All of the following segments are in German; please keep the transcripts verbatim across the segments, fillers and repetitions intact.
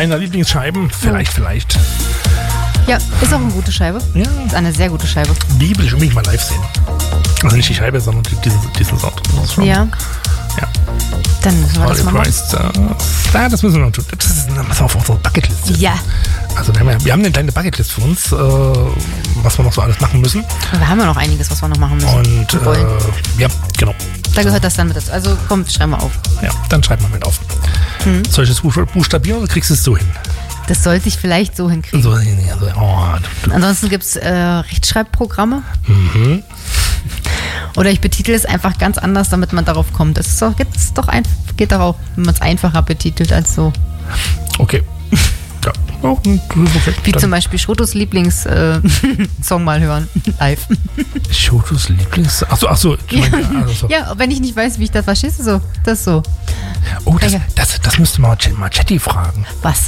meiner Lieblingsscheiben. Vielleicht, oh. vielleicht. Ja, ist auch eine gute Scheibe. Ja. Ist eine sehr gute Scheibe. Die will ich unbedingt mal live sehen. Also nicht die Scheibe, sondern diesen, diesen Sound. Das ist schon, ja. Ja. Dann müssen wir das mal machen. Ja, das müssen wir noch tun. Das ist das auf unserer Bucketlist. Ja. Also wir haben, ja, wir haben eine kleine Bucketlist für uns, äh, was wir noch so alles machen müssen. Und wir haben ja noch einiges, was wir noch machen müssen. Und äh, ja, genau. Da gehört das dann mit dazu. Also komm, schreib mal auf. Ja, dann schreib mal mit auf. Hm. Soll ich das buchstabieren oder kriegst du es so hin? Das sollte ich vielleicht so hinkriegen. So, also, oh, Ansonsten gibt es äh, Rechtschreibprogramme. Mhm. Oder ich betitel es einfach ganz anders, damit man darauf kommt. Das ist doch, gibt's doch ein, geht doch auch, wenn man es einfacher betitelt als so. Okay. Ja. Oh, okay. Wie Dann. zum Beispiel Shotos Lieblingssong äh, mal hören, live. Shotos Lieblings... Achso, achso. Ja. Also. Ja, wenn ich nicht weiß, wie ich das verstehe, so. Das ist so. Oh, das, das, das müsste man mal Chatty fragen. Was?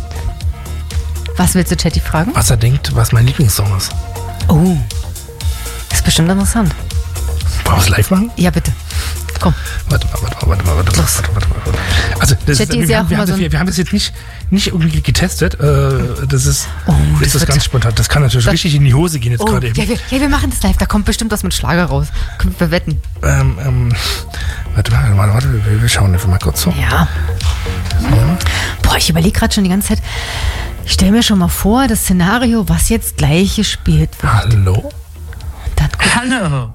Was willst du Chatty fragen? Was er denkt, was mein Lieblingssong ist. Oh, das ist bestimmt interessant. Wollen wir es live machen? Ja, bitte. Komm. Warte mal, warte mal, warte mal, warte mal, warte mal, warte mal. Also, das ist, wir, ist ja haben, wir, haben so das, wir, wir haben das jetzt nicht, nicht irgendwie getestet. Äh, das ist, oh, das ist ganz spontan. Das kann natürlich das richtig in die Hose gehen jetzt oh, gerade eben. Ja wir, ja, wir machen das live. Da kommt bestimmt was mit Schlager raus. Können wir wetten. Ähm, ähm, warte mal, warte, warte, wir, wir schauen einfach mal kurz so. Ja. ja. Boah, ich überlege gerade schon die ganze Zeit. Ich stelle mir schon mal vor, das Szenario, was jetzt gleich gespielt wird. Hallo? Dann Hallo.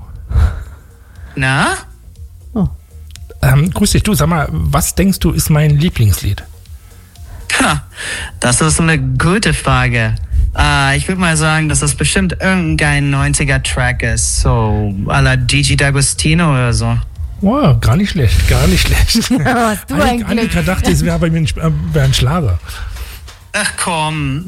Na? Oh. Ähm, grüß dich, du, sag mal, was denkst du ist mein Lieblingslied? Ha, das ist eine gute Frage. Uh, ich würde mal sagen, dass das bestimmt irgendein neunziger-Track ist, so à la Gigi D'Agostino oder so. Wow, gar nicht schlecht, gar nicht schlecht. Ja, was du eigentlich? Annika dachte, es wäre bei mir ein, äh, wär ein Schlager. Ach komm.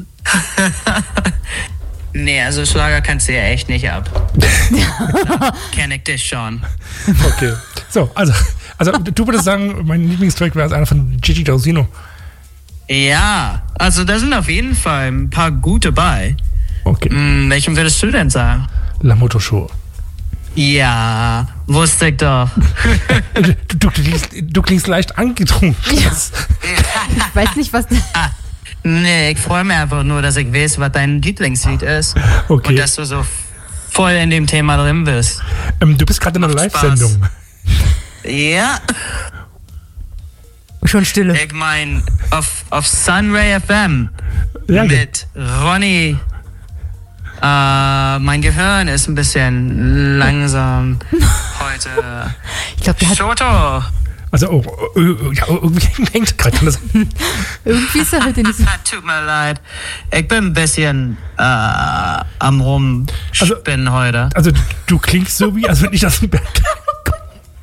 Nee, also Schlager kannst du ja echt nicht ab. Kenn ich dich schon. Okay. So, also, also du würdest sagen, mein Lieblingstrack wäre einer von Gigi D'Agostino. Ja, also da sind auf jeden Fall ein paar gute bei. Okay. Hm, welchen würdest du denn sagen? La Moto Show. Ja, wusste ich doch. du, du, du, klingst, du klingst leicht angetrunken. Ja. Ich weiß nicht, was... Ah, nee, ich freue mich einfach nur, dass ich weiß, was dein Lieblingslied ist. Okay. Und dass du so voll in dem Thema drin bist. Ähm, du bist gerade in einer Live-Sendung. Ja. Schon Stille. Ich meine, auf, auf Sunray F M ja, mit Ronny. Äh, mein Gehirn ist ein bisschen langsam heute. Ich glaube, der hat... Shoto. Also, oh, oh, oh, ja, irgendwie hängt gerade alles. Irgendwie ist er heute nicht so... Tut mir leid. Ich bin ein bisschen äh, am Rumspinnen also, heute. Also, du, du klingst so wie, als wenn ich aus dem Berg komme.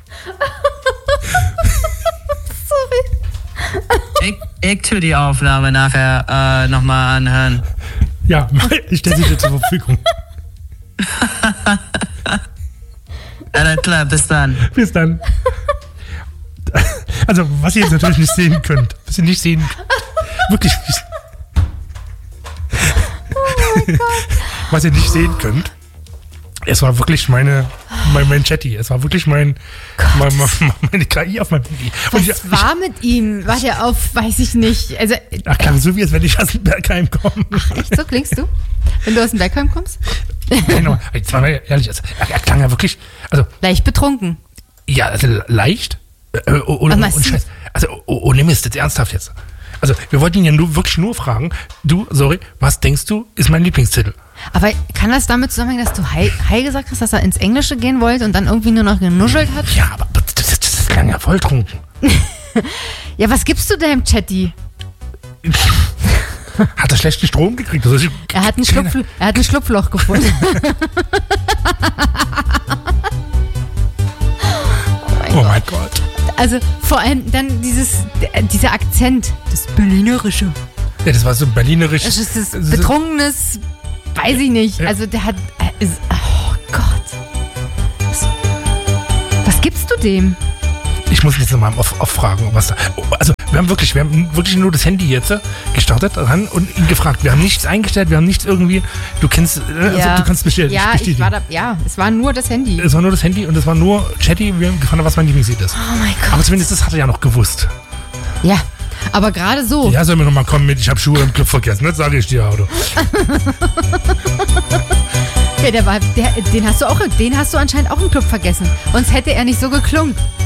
Ich, ich tue die Aufnahme nachher äh, nochmal anhören. Ja, ich stelle sie dir zur Verfügung. Alles klar, bis dann. Bis dann. Also, was ihr jetzt natürlich nicht sehen könnt. Was ihr nicht sehen Wirklich nicht. Oh mein Gott. Was ihr nicht sehen könnt. Es war wirklich meine, mein, mein Chatty. Es war wirklich mein, mein, mein, meine K I auf meinem Handy. Was ich, war ich, mit ihm? War der auf, weiß ich nicht. Also, ach, klang so wie, als wenn ich aus dem Bergheim komme. Ach, echt so klingst du? Wenn du aus dem Bergheim kommst? Genau. Jetzt mal ehrlich, also, er klang ja wirklich, also. Leicht betrunken. Ja, also leicht. Äh, ohne, ohne Scheiß. Also, ohne Mist, jetzt ernsthaft jetzt. Also, wir wollten ihn ja nur, wirklich nur fragen, du, sorry, was denkst du, ist mein Lieblingstitel? Aber kann das damit zusammenhängen, dass du Hi, Hi gesagt hast, dass er ins Englische gehen wollte und dann irgendwie nur noch genuschelt hat? Ja, aber das, das, das klang ja voll trunken. Ja, was gibst du deinem Chatty? Hat er schlechten Strom gekriegt? Also, er, hat ein Schlupf, er hat ein Schlupfloch gefunden. Oh mein Gott. Also vor allem dann dieses, dieser Akzent, das Berlinerische. Ja, das war so berlinerisch. Das ist das Betrunkenes, weiß ich nicht. Ja. Also der hat, ist, oh Gott. Was, was gibst du dem? Ich muss jetzt nochmal auffragen, was da. Also wir haben wirklich, wir haben wirklich nur das Handy jetzt gestartet und ihn gefragt. Wir haben nichts eingestellt, wir haben nichts irgendwie. Du kennst, also ja. du kannst bestätigen. Ja, ich war da, ja, es war nur das Handy. Es war nur das Handy und es war nur Chatty. Wir haben gefragt, was mein Lieblingslied ist. Oh mein Gott. Aber zumindest das hat er ja noch gewusst. Ja, Aber gerade so. Ja, soll mir noch mal kommen mit, ich habe Schuhe im Club vergessen, das sage ich dir, Auto. Ja, der war, der, den hast du auch, den hast du anscheinend auch im Club vergessen. Sonst hätte er nicht so geklungen.